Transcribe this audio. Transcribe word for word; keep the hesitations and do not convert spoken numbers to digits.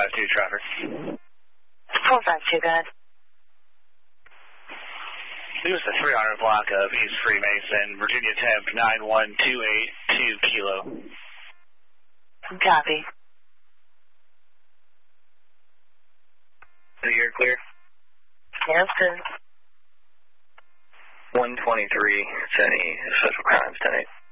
five two traffic. four five two, go ahead. It was the three hundred block of East Freemason, Virginia temp nine one two eight two kilo. Copy. So you're clear? Yeah, that's good. one twenty-three, Senny, Special Crimes, ten eight.